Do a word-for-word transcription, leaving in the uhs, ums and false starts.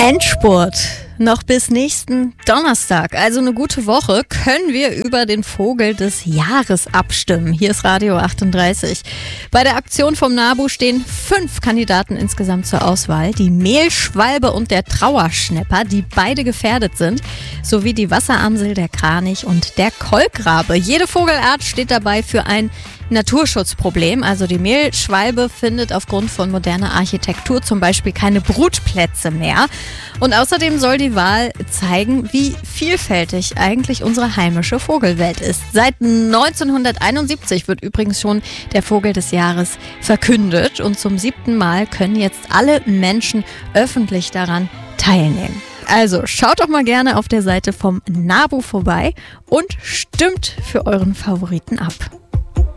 Endspurt. Noch bis nächsten Donnerstag, also eine gute Woche, können wir über den Vogel des Jahres abstimmen. Hier ist Radio achtunddreißig. Bei der Aktion vom NABU stehen fünf Kandidaten insgesamt zur Auswahl. Die Mehlschwalbe und der Trauerschnäpper, die beide gefährdet sind, sowie die Wasseramsel, der Kranich und der Kolkrabe. Jede Vogelart steht dabei für ein Naturschutzproblem. Also die Mehlschwalbe findet aufgrund von moderner Architektur zum Beispiel keine Brutplätze mehr. Und außerdem soll die Wahl zeigen, wie vielfältig eigentlich unsere heimische Vogelwelt ist. Seit neunzehnhunderteinundsiebzig wird übrigens schon der Vogel des Jahres verkündet. Und zum siebten Mal können jetzt alle Menschen öffentlich daran teilnehmen. Also schaut doch mal gerne auf der Seite vom NABU vorbei und stimmt für euren Favoriten ab.